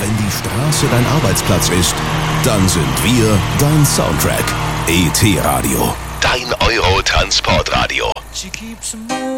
Wenn die Straße dein Arbeitsplatz ist, dann sind wir dein Soundtrack. ET Radio, dein Euro-Transportradio.